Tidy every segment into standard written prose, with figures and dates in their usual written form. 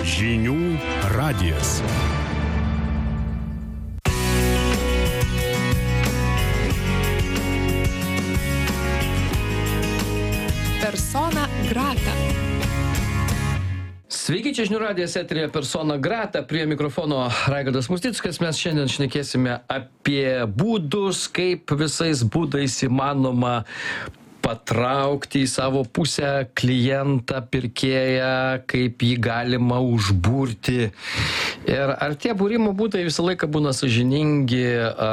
Žinių radijas. Persona grata. Sveiki, čia Žinių radijas eteryje Persona grata, prie mikrofono Raigardas Musnickas. Mes šiandien šnekėsime apie būdus, kaip visais būdais įmanoma patraukti į savo pusę klientą, pirkėją, kaip jį galima užburti. Ir ar tie būrimo būdai visą laiką būna sąžiningi,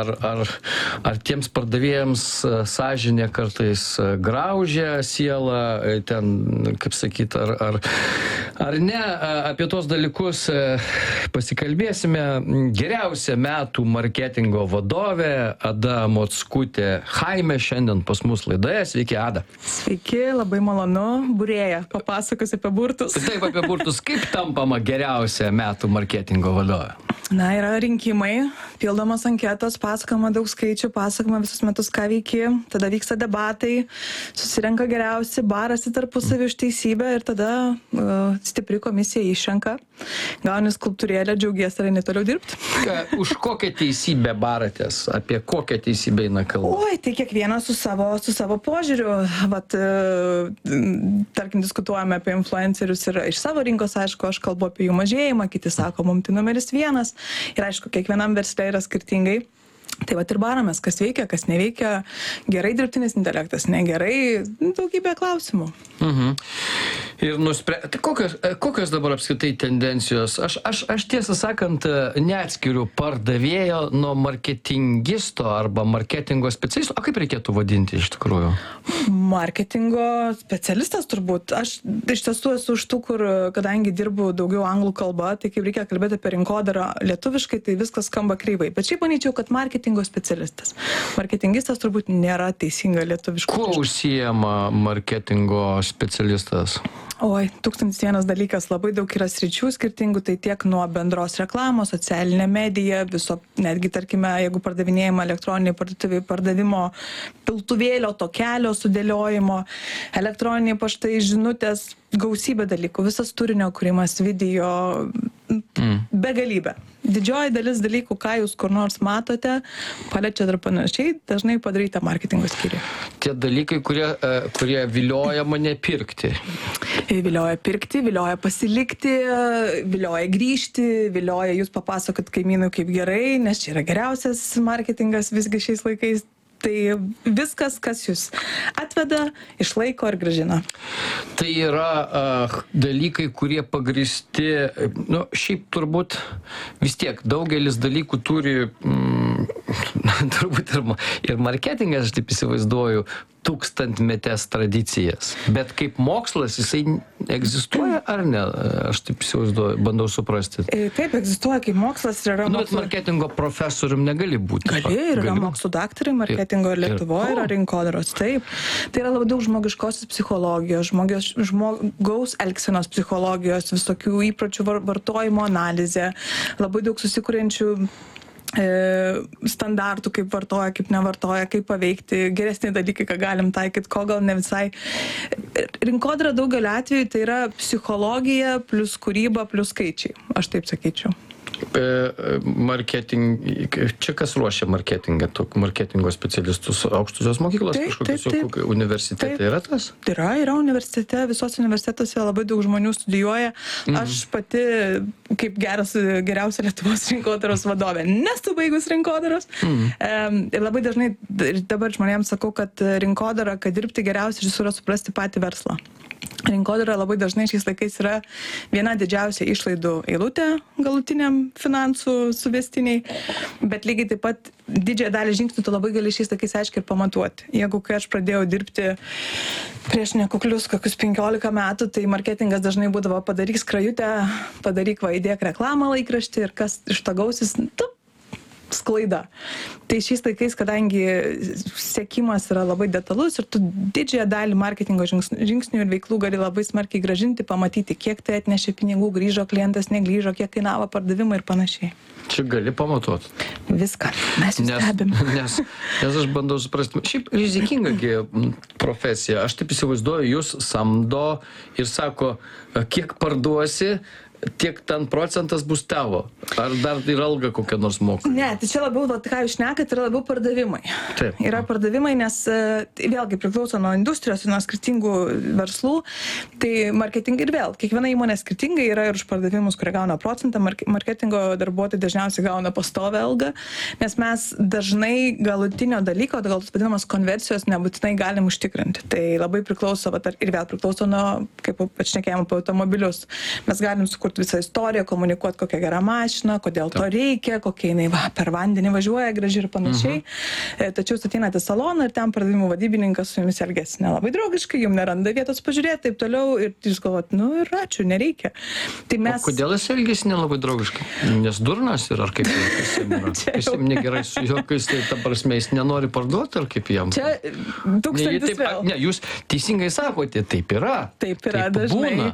ar tiems pardavėjams sąžinė kartais graužia sielą, ten, kaip sakyt, ar ne, apie tos dalykus pasikalbėsime. Geriausia metų marketingo vadovė Ada Mockutė Chaimė šiandien pas mus laidoje. Sveiki, Ada. Sveiki, labai malonu. Būrėja, papasakosiu apie burtus. Taip, apie burtus. Kaip tampama geriausia metų marketingo vadovė? Na, yra rinkimai, pildomos anketos, pasakoma daug skaičių, pasakoma visus metus, ką veiki, tada vyksta debatai, susirenka geriausi, barasi tarpusavį už teisybę ir tada stipri komisija išrenka, gauni skulptūrėlę, džiaugies ar eini toliau dirbti. Už kokią teisybę baratės? Apie kokią teisybę eina kalba? Oi, tai kiekvienas su savo požiūriu. Vat, tarkim, diskutuojame apie influencerius ir iš savo rinkos, aišku, aš kalbu apie jų mažėjimą, kiti sako, mums tai numeris 1. Ir aišku, kiekvienam versle yra skirtingai. Tai vat ir baramės, kas veikia, kas neveikia, gerai dirbtinis intelektas, negerai, daugybė klausimų. Ir tai kokios dabar apskritai tendencijos? Aš tiesą sakant, neatskiriu pardavėjo nuo marketingisto arba marketingo specialisto. O kaip reikėtų vadinti iš tikrųjų? Marketingo specialistas turbūt. Aš iš tiesų esu už tų, kur, kadangi dirbu daugiau anglų kalba, tai kaip reikia kalbėti apie rinkodarą lietuviškai, tai viskas skamba kreivai. Bet šiaip manyčiau, kad marketingo specialistas. Marketingistas turbūt nėra teisinga lietuviškai. Kuo užsiema marketingo specialistas? Oi, 1001 dalykas, labai daug yra sričių skirtingų, tai tiek nuo bendros reklamos, socialinė medija, viso, netgi, tarkime, jeigu pardavinėjama elektroniniai parduotuviai, pardavimo piltuvėlio, to kelio sudėliojimo, elektroniniai paštai, žinutės, gausybė dalykų, visas turinio kūrimas, video, begalybė. Didžioji dalis dalykų, ką jūs kur nors matote, paliečiat ir panašiai, dažnai padaryta marketingo skyriuje. Tie dalykai, kurie vilioja mane pirkti. Vilioja pirkti, vilioja pasilikti, vilioja grįžti, vilioja jūs papasakot kaimynui kaip gerai, nes čia yra geriausias marketingas visgi šiais laikais. Tai viskas, kas jūs atveda, išlaiko ir grąžina. Tai yra dalykai, kurie pagristi, šiaip turbūt vis tiek daugelis dalykų turi, turbūt ir marketingas, aš taip įsivaizduoju, tūkstantmetės tradicijas. Bet kaip mokslas, jisai egzistuoja ar ne? Aš taip įsivaizduoju, bandau suprasti. Taip, egzistuoja kaip mokslas ir yra mokslas. Marketingo profesorium negali būti. Gali, ir yra mokslų daktarai marketingo Lietuvoje, yra rinkodaros. Taip. Tai yra labai daug žmogiškosios psichologijos, žmogaus elgsenos psichologijos, visokių įpročių vartojimo analizė, labai daug susikuriančių standartų, kaip vartoja, kaip nevartoja, kaip paveikti, geresni dalykai, ką galim taikyti, ko gal ne visai. Rinkodara daugeliu atveju tai yra psichologija plus kūryba plus skaičiai, aš taip sakyčiau. Čia kas ruošia marketingo specialistus? Aukštosios mokyklos kažkokios universitetai yra tas? Yra universitete, visos universitetuose labai daug žmonių studijuoja. Aš pati, kaip geriausia Lietuvos rinkodaros vadovė, nesu baigus rinkodaros. Ir labai dažnai, dabar žmonėms sakau, kad rinkodara, kad dirbti geriausia, yra suprasti patį verslą. Rinkodara labai dažnai šiais laikais yra viena didžiausia išlaidų eilutė galutiniam finansų suvestiniai, bet lygiai taip pat didžiąją dalį žingsnių tu labai gali šiais laikais aiškiai ir pamatuoti. Jeigu kai aš pradėjau dirbti prieš nekuklius kokius 15 metų, tai marketingas dažnai būdavo padaryk skrajutę, padaryk įdėk reklamą laikraštį ir kas iš to gausis, sklaida. Tai šiais laikais, kadangi sekimas yra labai detalus ir tu didžiąją dalį marketingo žingsnių ir veiklų gali labai smarkiai grąžinti, pamatyti, kiek tai atnešė pinigų, grįžo klientas, negrįžo, kiek kainavo pardavimai ir panašiai. Čia gali pamatuoti. Viską. Mes jūs stebim. Nes aš bandau suprasti. Šiaip rizikinga profesija. Aš taip įsivaizduoju, jūs samdo ir sako, kiek parduosi, tiek ten procentas bus tavo? Ar dar ir alga kokia nors moka? Ne, tai čia labiau, ką jūs šnekat, yra labiau pardavimai. Taip. Yra pardavimai, nes tai vėlgi priklauso nuo industrijos, nuo skirtingų verslų. Tai marketingai ir vėl, kiekviena įmonė skirtingai yra ir už pardavimus, kurie gauna procentą, marketingo darbuotojai dažniausiai gauna pastovę algą, nes mes dažnai galutinio dalyko, gal tas vadinamas konversijos, nebūtinai galim užtikrinti. Tai labai priklauso, ir vėl priklauso nuo, kaip pašnekėjom apie automobilius. Mes galim sukurti visą istoriją, komunikuoti, kokia gera mašina, kodėl to reikia, kokia jinai per vandenį važiuoja gražiai ir panašiai. Tačiau ateinate į saloną ir ten pardavimų vadybininkas su jumis elgesi nelabai draugiškai, jums neranda vietos pažiūrėti, taip toliau, ir jūs galvojat, ir ačiū, nereikia. Tai mes... O kodėl jis elgesi nelabai draugiškai? Nes durnas ir ar kaip jis negerai su jokiais, tai ta prasme jis nenori parduoti, ar kaip jam? Čia tūkstantis vėl. Ne, jūs teisingai sakote, taip yra. Taip yra dažnai. Būna.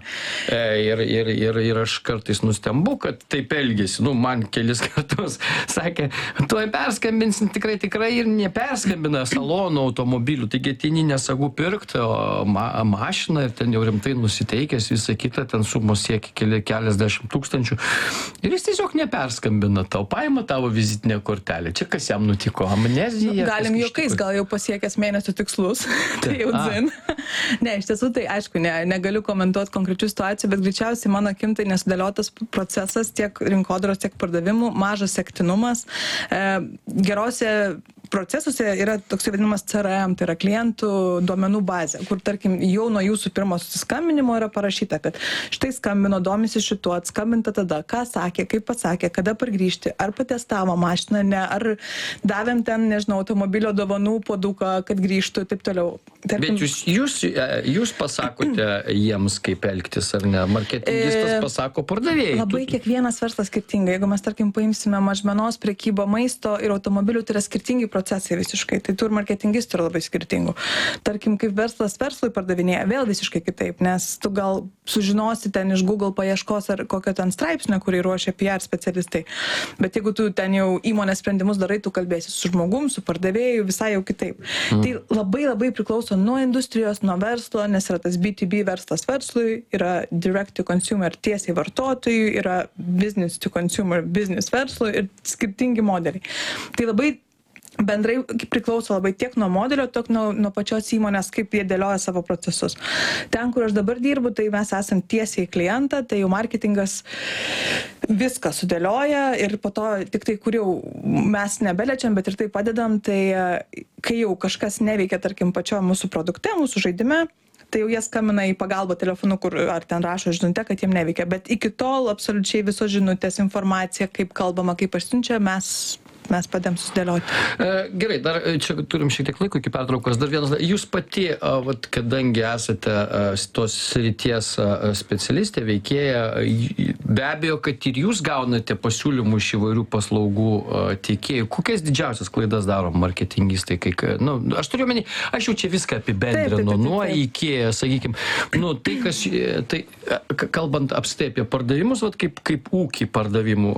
Ir aš kartais nustembu, kad taip elgesi. Man kelis kartus sakė, tuoj perskambinsim tikrai ir neperskambina salonų automobilių. Taigi ateini nesagų pirkti, o mašiną ir ten jau rimtai nusiteikęs, visą kitą, ten sumos siekia keliasdešimt tūkstančių. Ir jis tiesiog neperskambina tau, paima tavo vizitinę kortelę. Čia kas jam nutiko? Amnezija? Galim juokais, gal jau pasiekęs mėnesio tikslus. Tai jau dzin. Ne, iš tiesų tai aišku, negaliu komentuoti konkrečių situacijų, bet greičiausiai mano akim tai nesudėliotas procesas tiek rinkodaros, tiek pardavimų, mažas sektinumas. Gerose procesuose yra toks vadinamas CRM, tai yra klientų duomenų bazė, kur, tarkim, jau nuo jūsų pirmo susiskambinimo yra parašyta, kad štai skambino, domisi šituo, atskambinta tada, ką sakė, kaip pasakė, kada pargrįžti, ar patestavo mašiną, ne, ar davėm ten, nežinau, automobilio dovanų puoduką, kad grįžtų, taip toliau. Tarkim, bet jūs pasakote jiems, kaip elgtis, ar ne? Marketingistas pasako pardavėjai. Labai kiekvienas verslas skirtingai. Jeigu mes, tarkim, paimsime mažmenos prekybą, maisto ir automobilių, tai yra skirtingi procesai visiškai. Tai tų ir marketingistų yra labai skirtingų. Tarkim, kaip verslas verslui pardavinėja, vėl visiškai kitaip, nes tu gal sužinosi ten iš Google paieškos ar kokio ten straipsnio, kurį ruošia PR specialistai. Bet jeigu tu ten jau įmonės sprendimus darai, tu kalbėsi su žmogum, su pardavėju, visai jau kitaip. Tai labai priklauso nuo industrijos, nuo verslo, nes yra tas B2B verslas verslui, yra direct to consumer tiesiai vartotojui, yra business to consumer business verslui ir skirtingi modeliai. Tai labai bendrai priklauso labai tiek nuo modelio, tiek nuo pačios įmonės, kaip jie dėlioja savo procesus. Ten, kur aš dabar dirbu, tai mes esam tiesiai į klientą, tai jau marketingas viską sudėlioja ir po to tik tai, kur jau mes nebelečiam, bet ir tai padedam, tai kai jau kažkas neveikia, tarkim, pačio mūsų produkte, mūsų žaidime, tai jau jie skambina į pagalbą telefonu, kur ar ten rašo žinutę, kad jiem neveikia. Bet iki tol absoliučiai visos žinutės, informacija, kaip kalbama, kaip pasiunčia, mes padėm susidėlioti. Gerai, dar čia turim šiek tiek laiko iki pertraukos. Dar vienas, jūs pati, kadangi esate tos srities specialistė, veikėja, be abejo, kad ir jūs gaunate pasiūlymų iš įvairių paslaugų teikėjų. Kokias didžiausias klaidas daro marketingistai? Aš turiu omeny, aš jau čia viską apibendrinu, nuo iki, sakykime, tai kas, kalbant apskritai apie pardavimus, kaip ūkį pardavimų,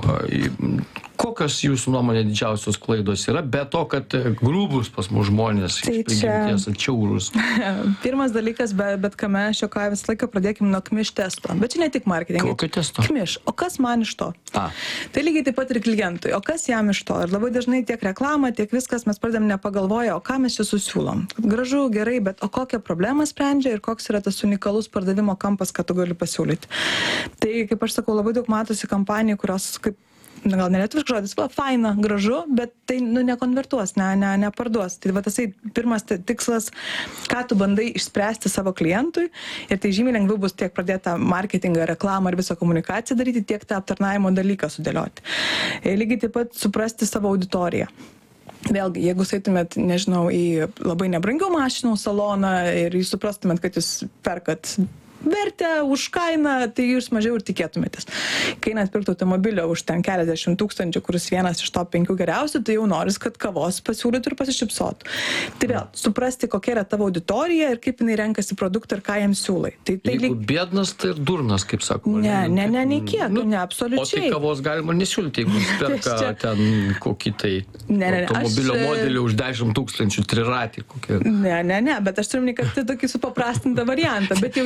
kokios jūsų nuomonė didžiausios klaidos yra, be to, kad grūbus pas mus žmonės iš prigimties atšiaurus? Pirmas dalykas, bet kame šiokai visą laiką pradėkim nuo KMIŠ testo. Bet čia ne tik marketingai. Kokio testo? KMIŠ. O kas man iš to? Tai lygiai taip pat ir klientui. O kas jam iš to? Ir labai dažnai tiek reklama, tiek viskas mes pradėm nepagalvoję, o ką mes čia susiūlom. Gražu, gerai, bet o kokią problemą sprendžia ir koks yra tas unikalus pardavimo kampas, ką tu gali pasiūlyti. Tai, kaip aš sakau, labai daug matosi kampanijų, kurios kaip gal nelietuviškas žodis, faina, gražu, bet tai nekonvertuos, neparduos. Tai tasai pirmas tikslas, ką tu bandai išspręsti savo klientui, ir tai žymiai lengviau bus tiek pradėti reklamą, reklamą ir visą komunikaciją daryti, tiek tą aptarnavimo dalyką sudėlioti. Lygiai taip pat suprasti savo auditoriją. Vėlgi, jeigu eitumėt, nežinau, į labai nebrangių mašinų saloną ir jūs suprastumėt, kad jūs perkat vertę už kainą, tai jūs mažiau ir tikėtumėtės. Kai einat pirkti automobilio už ten keliasdešimt tūkstančių, kuris vienas iš top 5 geriausių, tai jau noris, kad kavos pasiūlytų ir pasišypsotų. Tai vėl, suprasti, kokia yra tavo auditorija ir kaip jinai renkasi produktą ir ką jiems siūlai. Jeigu biednas, tai ir durnas, kaip sakoma. Ne, kiek, ne, absoliučiai. O tai kavos galima nesiūlyti, jeigu jis perka ten kokį tai automobilio modelį už 10 000 triratį. Ne, bet aš turiu kad tai tokį supaprastintą variantą, bet jau niekas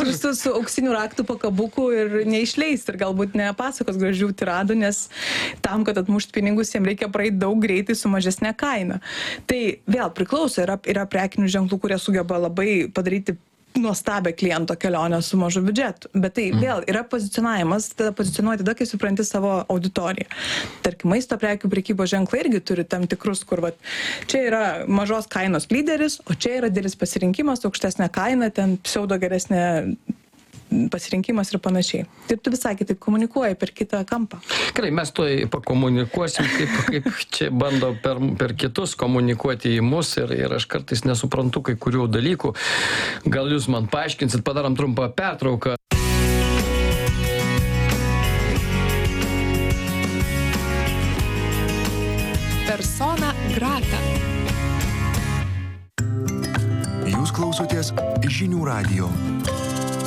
su auksiniu raktu pakabuku ir neišleis ir galbūt nepasakos gražių tiradų, nes tam, kad atmušti pinigus, jiems reikia praeiti daug greitai su mažesnė kaina. Tai vėl priklauso, yra prekinių ženklų, kurie sugeba labai padaryti nuostabę kliento kelionę su mažu biudžetu. Bet tai vėl yra pozicionavimas, tada pozicionuoti tada, kai supranti savo auditoriją. Tarkim, maisto prekių prekybos ženklai irgi turi tam tikrus, kur čia yra mažos kainos lyderis, o čia yra didelis pasirinkimas, aukštesnė kaina, ten pseudo geresnė pasirinkimas ir panašiai. Taip tu visai kitaip komunikuoji per kitą kampą. Gerai, mes toj pakomunikuosim, kaip čia bando per kitus komunikuoti į mus ir aš kartais nesuprantu kai kurių dalykų. Gal jūs man paaiškinsit, padarom trumpą pertrauką. Persona grata. Jūs klausotės Žinių radijo.